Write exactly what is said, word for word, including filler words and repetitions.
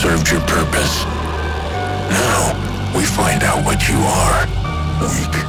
served your purpose. Now, we find out what you are. Weak.